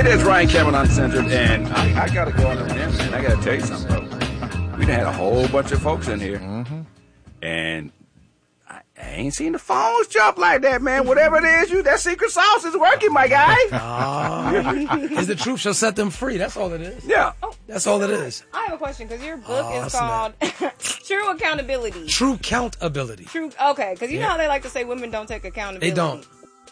is Ryan Cameron Uncensored, and I got to go on the limb, man. I got to tell you something, bro. We done had a whole bunch of folks in here, and I ain't seen the phones jump like that, man. Whatever it is, that secret sauce is working, my guy. Is the truth shall set them free. That's all it is. Yeah. That's all it is. I have a question, because your book is called True Accountability. True Countability. Okay, because you know how they like to say women don't take accountability. They don't.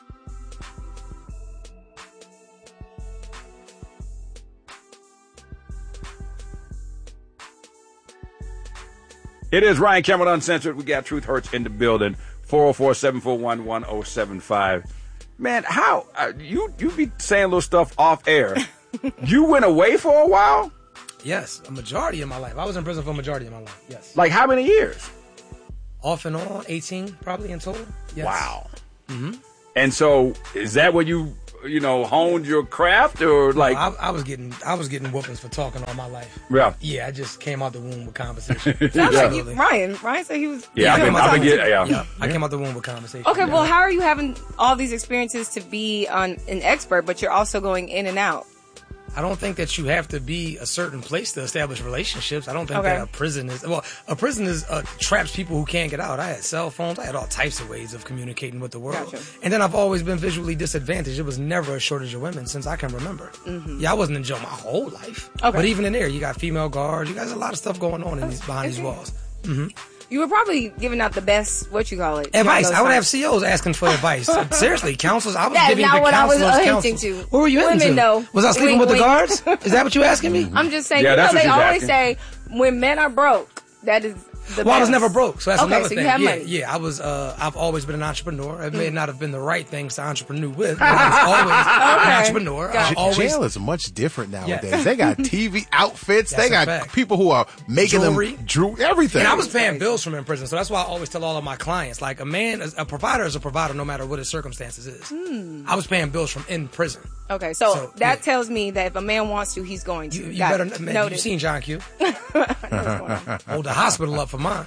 It is Ryan Cameron Uncensored. We got Truth Hurts in the building. 404-741-1075. Man, how you be saying little stuff off air? You went away for a while? Yes, a majority of my life. I was in prison for a majority of my life. Yes. Like how many years? Off and on, 18 probably in total. Yes. Wow. Mm-hmm. And so, is that when you honed your craft, or like? No, I was getting whoopings for talking all my life. Yeah. Yeah, I just came out the womb with conversation. Sounds like you, Ryan said he was. Yeah, I came out the womb with conversation. Okay, well, how are you having all these experiences to be an expert, but you're also going in and out? I don't think that you have to be a certain place to establish relationships. I don't think that a prison traps people who can't get out. I had cell phones. I had all types of ways of communicating with the world. Gotcha. And then I've always been visually disadvantaged. It was never a shortage of women since I can remember. Mm-hmm. Yeah, I wasn't in jail my whole life. Okay. But even in there, you got female guards. You got a lot of stuff going on behind these walls. Mm-hmm. You were probably giving out the best, advice. I would have COs asking for advice. Seriously, counselors. I was giving the counselors counsel. What were you Women into? know. Was I sleeping with the guards? Is that what you asking me? I'm just saying, they always say when men are broke, that is the best. I was never broke, so that's another thing. You have money. Yeah, I was. I've always been an entrepreneur. It may not have been the right things to entrepreneur with, but I was always an entrepreneur. Jail is much different nowadays. Yeah. They got TV outfits. They got people who are making jewelry, everything. And I was paying bills from in prison, so that's why I always tell all of my clients, like a provider is a provider no matter what his circumstances is. I was paying bills from in prison. Okay, so that tells me that if a man wants to, he's going to. You better. Man, you've seen John Q. Hold the hospital up for mine.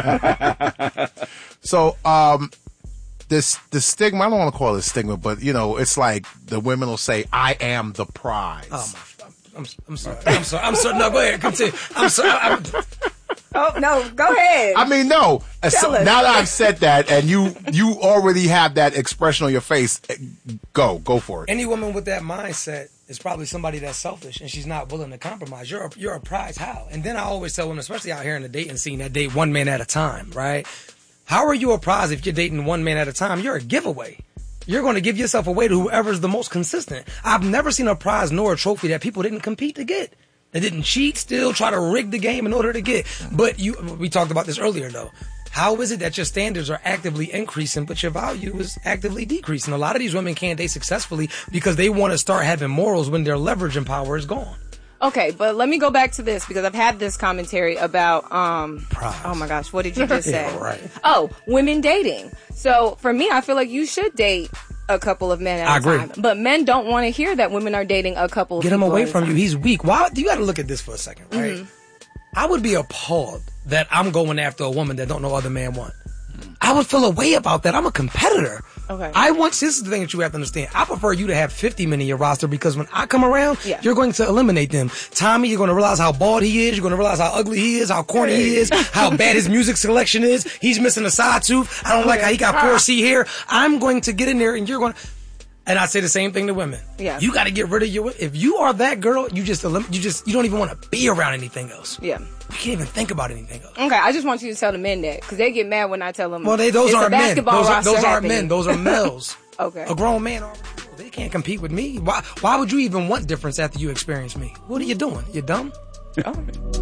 So, the stigma, I don't want to call it stigma, but it's like the women will say, "I am the prize." Oh my! I'm sorry. No, go ahead. Continue. I'm sorry. Oh no, go ahead. I mean, no. So, now that I've said that, and you already have that expression on your face, go for it. Any woman with that mindset is probably somebody that's selfish, and she's not willing to compromise. You're a prize. How? And then I always tell women, especially out here in the dating scene, that date one man at a time, right? How are you a prize if you're dating one man at a time? You're a giveaway. You're going to give yourself away to whoever's the most consistent. I've never seen a prize nor a trophy that people didn't compete to get. They didn't cheat, still try to rig the game in order to get. But we talked about this earlier, though. How is it that your standards are actively increasing, but your value is actively decreasing? A lot of these women can't date successfully because they want to start having morals when their leverage and power is gone. Okay, but let me go back to this because I've had this commentary about, prize. Oh my gosh, what did you just say? Yeah, right. Oh, women dating. So for me, I feel like you should date a couple of men at a time. But men don't want to hear that women are dating a couple of Get him away from you. He's weak. Why? You got to look at this for a second, right? Mm-hmm. I would be appalled that I'm going after a woman that don't know other men want. I would feel a way about that. I'm a competitor. Okay. This is the thing that you have to understand. I prefer you to have 50 men in your roster because when I come around, you're going to eliminate them. Tommy, you're going to realize how bald he is. You're going to realize how ugly he is, how corny he is, how bad his music selection is. He's missing a side tooth. I don't like how he got 4C hair. I'm going to get in there and you're going to... And I say the same thing to women. Yeah. You got to get rid of if you are that girl, you don't even want to be around anything else. Yeah. You can't even think about anything else. Okay, I just want you to tell the men that because they get mad when I tell them. Well, those aren't men. Those aren't men. Those are males. Okay. A grown man already. They can't compete with me. Why would you even want difference after you experience me? What are you doing? You dumb? Oh.